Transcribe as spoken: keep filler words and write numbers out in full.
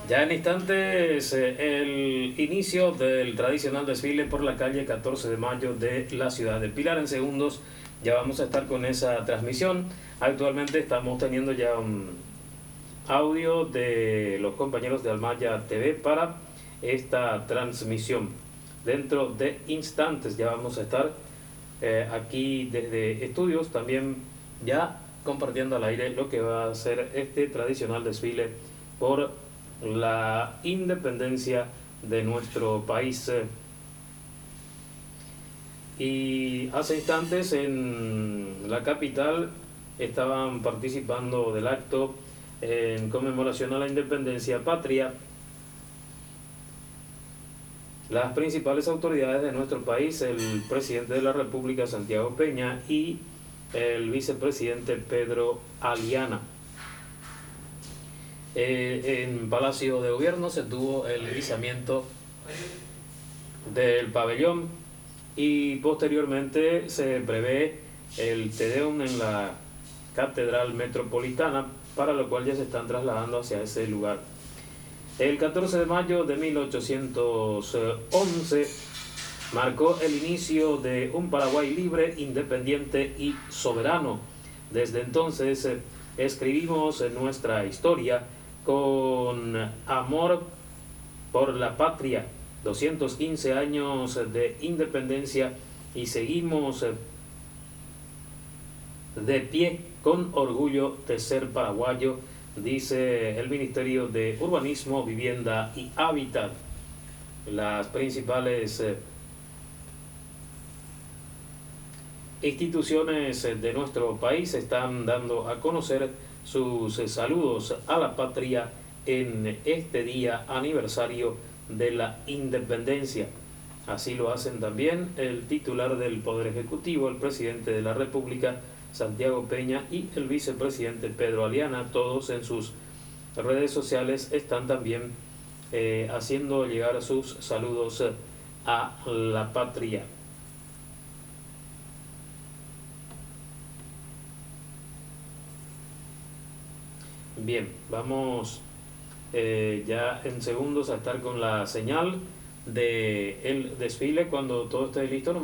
Ya en instantes, eh, el inicio del tradicional desfile por la calle catorce de mayo de la ciudad de Pilar. En segundos ya vamos a estar con esa transmisión. Actualmente estamos teniendo ya un audio de los compañeros de Almaya T V para esta transmisión. Dentro de instantes ya vamos a estar eh, aquí desde estudios también ya compartiendo al aire lo que va a ser este tradicional desfile por la independencia de nuestro país. Y hace instantes en la capital estaban participando del acto en conmemoración a la independencia patria las principales autoridades de nuestro país, el presidente de la República, Santiago Peña, y el vicepresidente Pedro Aliana. Eh, en Palacio de Gobierno se tuvo el izamiento del pabellón y posteriormente se prevé el Te Deum en la Catedral Metropolitana, para lo cual ya se están trasladando hacia ese lugar. El catorce de mayo de mil ochocientos once marcó el inicio de un Paraguay libre, independiente y soberano. Desde entonces escribimos nuestra historia con amor por la patria, doscientos quince años de independencia, y seguimos de pie con orgullo de ser paraguayo, dice el Ministerio de Urbanismo, Vivienda y Hábitat. Las principales eh, instituciones de nuestro país están dando a conocer sus saludos a la patria en este día aniversario de la independencia. Así lo hacen también el titular del Poder Ejecutivo, el presidente de la República, Santiago Peña, y el vicepresidente Pedro Aliana. Todos en sus redes sociales están también eh, haciendo llegar sus saludos a la patria. Bien, vamos eh, ya en segundos a estar con la señal del desfile. Cuando todo esté listo, nos